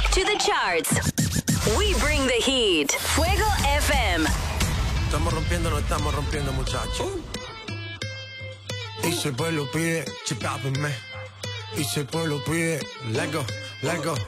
to the charts. We bring the heat. Fuego FM. Estamos rompiendo, no estamos rompiendo, muchachos. Y si el pueblo pide, chipápenme. Y si el pueblo pide, let go, let go.